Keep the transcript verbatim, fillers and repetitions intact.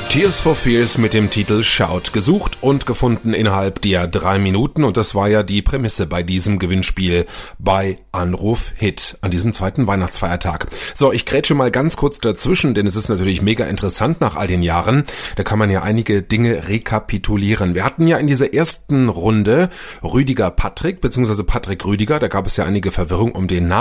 Tears for Fears mit dem Titel Shout. Gesucht und gefunden innerhalb der drei Minuten und das war ja die Prämisse bei diesem Gewinnspiel bei Anruf Hit an diesem zweiten Weihnachtsfeiertag. So, ich grätsche mal ganz kurz dazwischen, denn es ist natürlich mega interessant nach all den Jahren. Da kann man ja einige Dinge rekapitulieren. Wir hatten ja in dieser ersten Runde Rüdiger Patrick, beziehungsweise Patrick Rüdiger, da gab es ja einige Verwirrung um den Namen.